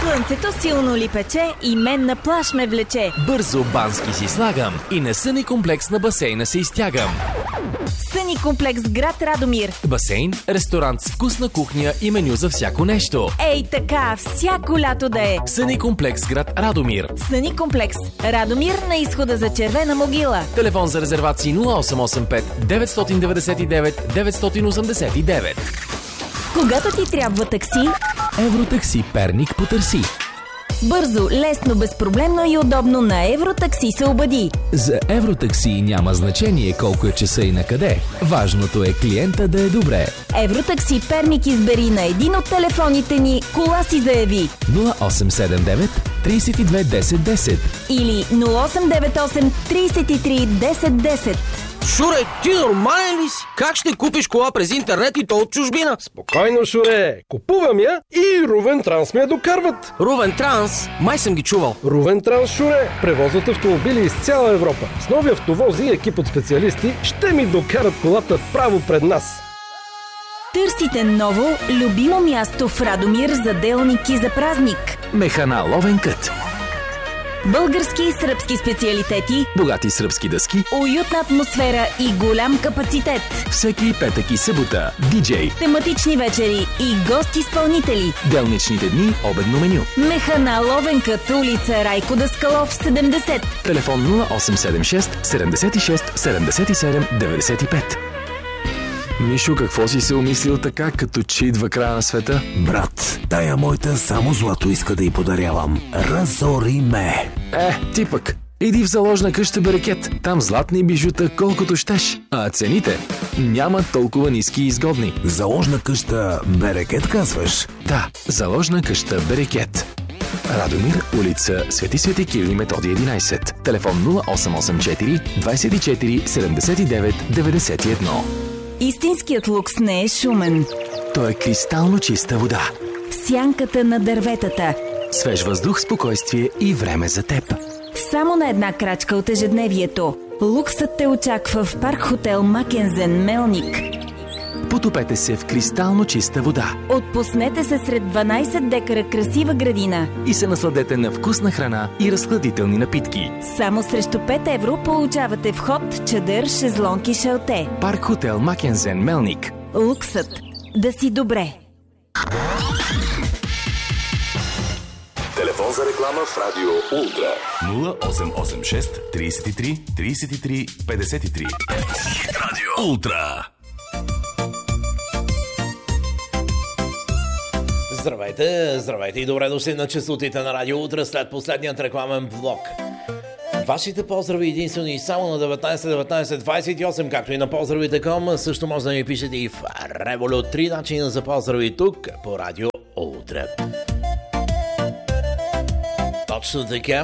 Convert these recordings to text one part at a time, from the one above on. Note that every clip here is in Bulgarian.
Слънцето силно ли пече и мен на плаж ме влече. Бързо бански си слагам и на съни комплекс на басейна се изтягам. Съни комплекс град Радомир. Басейн, ресторант с вкусна кухня и меню за всяко нещо. Ей така, всяко лято да е. Съни комплекс град Радомир. Съни комплекс Радомир на изхода за Червена могила. Телефон за резервации 0885 999 989. Когато ти трябва такси, Евротакси Перник потърси. бързо, лесно, безпроблемно и удобно на Евротакси се обади. За Евротакси няма значение колко е часа и на къде. Важното е клиента да е добре. Евротакси Перник избери на един от телефоните ни, кола си заяви. 0879 32 10 10 Или 0898 33 10 10. Шуре, ти нормален ли си? Как ще купиш кола през интернет и то от чужбина? Спокойно, Шуре. Купувам я и Рувен Транс ме я докарват. Рувен Транс? Май съм ги чувал. Рувен Транс, Шуре, превозват автомобили из цяла Европа. С нови автовози и екип от специалисти ще ми докарат колата право пред нас. Търсите ново, любимо място в Радомир за делник и за празник. Механа Ловен кът. Български и сръбски специалитети, Богати сръбски дъски. уютна атмосфера и голям капацитет. Всеки петък и събота. Диджей. Тематични вечери и гост-изпълнители. Делничните дни обедно меню. Механа Ловенкът, улица Райко Даскалов, 70. Телефон 0876 76 77 95. Мишо, какво си се умислил така, като че идва края на света? Брат, тая моята само злато иска да й подарявам. Разори ме. Ти пък. Иди в заложна къща Берекет. Там златни бижута колкото щеш. А цените няма толкова ниски и изгодни. Заложна къща Берекет, казваш? Да, заложна къща Берекет. Радомир, улица Свети Кирил и Методий 11. Телефон 0884 24 79 91. Истинският лукс не е шумен. То е кристално чиста вода. Сянката на дърветата. Свеж въздух, спокойствие и време за теб. Само на една крачка от ежедневието. Луксът те очаква в парк хотел Макензен, Мелник. Потопете се в кристално чиста вода. Отпуснете се сред 12 декара красива градина. И се насладете на вкусна храна и разхладителни напитки. Само срещу 5 евро получавате вход, чадър, шезлонг и шалте. Парк хотел Макензен, Мелник. Луксът. Да си добре. Телефон за реклама в Радио Ултра. 0886 33 33 53. Радио Ултра. Здравейте и добре дошли на честотите на Радио Ултра след последният рекламен блок. Вашите поздрави единствено и само на 19 както и на поздравите.com. Също може да ми пишете и в Revolut. 3 начина за поздрави тук по Радио Ултра. Точно така.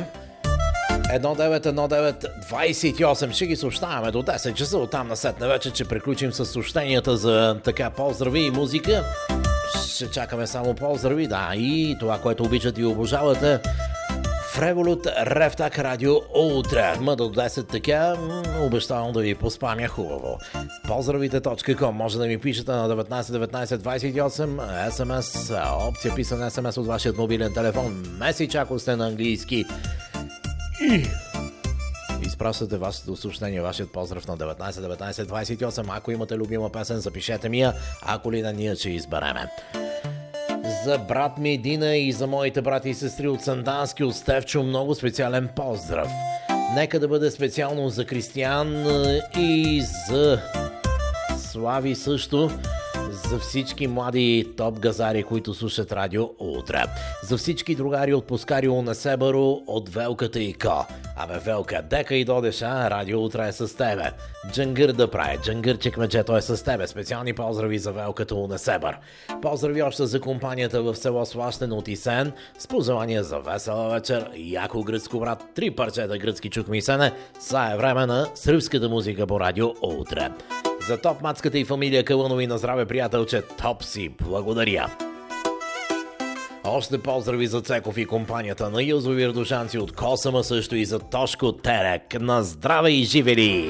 191928. Ще ги съобщаваме до 10 часа. Оттам насетне вече, че приключим с съобщенията за така поздрави и музика. Ще чакаме само поздрави, да, и това, което обичате и обожавате в Revolut Ревтак Радио Ултра. До 10 така, обещавам да ви поспамя хубаво. Поздравите.com може да ми пишете на 191928 СМС, опция писан СМС от вашият мобилен телефон, меседж, ако сте на английски. И изпращате вашето съобщение, вашият поздрав на 191928. Ако имате любима песен, запишете ми я, ако ли на ние ще избереме. За брат ми Дина и за моите брати и сестри от Сандански, от Стевчо, много специален поздрав. Нека да бъде специално за Кристиян и за Слави също. За всички млади топ газари, които слушат Радио Ултра. За всички другари от Поскарио на Себаро, от Велката и Ко. Абе, Велка, дека и додеш, Радио Ултра е с тебе. Джангър да прави, Джангър чекмеджето е с тебе. Специални поздрави за Велката на Себър. Поздрави още за компанията в село Слащен от Исен. С пожелания за весела вечер, яко гръцко брат, 3 парчета гръцки чукмисене. Са е време на сръбската музика по Радио Ултра. За топ мацката и фамилия Кълънови на здраве, приятелче, топ си, благодаря. Още поздрави за Цеков и компанията на Язовир Душанци от Косама, също и за Тошко Терек. На здраве и живели!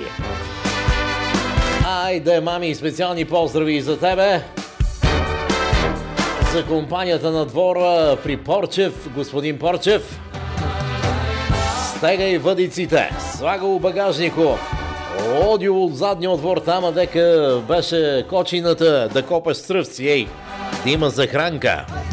Айде, мами, специални поздрави и за тебе! За компанията на двора при Порчев, господин Порчев. Стегай въдиците, слага у багажнико. Оди от задния двор, там дека беше кочината да копаш стръвци, ей, да има захранка.